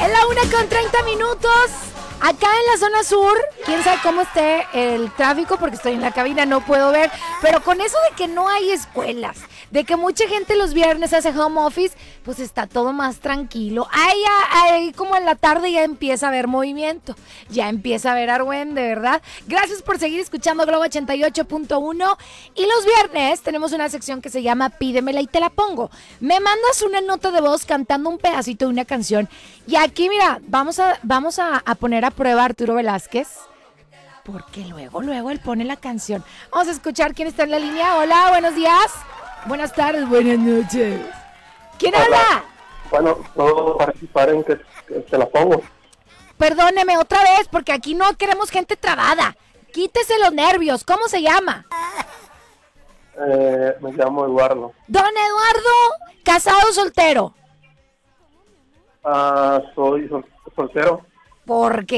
Es la 1:30. Acá en la zona sur, quién sabe cómo esté el tráfico porque estoy en la cabina, no puedo ver. Pero con eso de que no hay escuelas, de que mucha gente los viernes hace home office, pues está todo más tranquilo. Ahí como en la tarde ya empieza a haber movimiento, ya empieza a haber argüende, ¿verdad? Gracias por seguir escuchando Globo 88.1. Y los viernes tenemos una sección que se llama Pídemela y te la pongo. Me mandas una nota de voz cantando un pedacito de una canción. Y aquí, mira, vamos a poner a prueba a Arturo Velázquez, porque luego él pone la canción. Vamos a escuchar quién está en la línea. Hola, buenos días. Buenas tardes, buenas noches. ¿Quién habla? Bueno, puedo participar en que te la pongo. Perdóneme otra vez, porque aquí no queremos gente trabada. Quítese los nervios. ¿Cómo se llama? Me llamo Eduardo. Don Eduardo, ¿casado o soltero? Soy soltero. Porque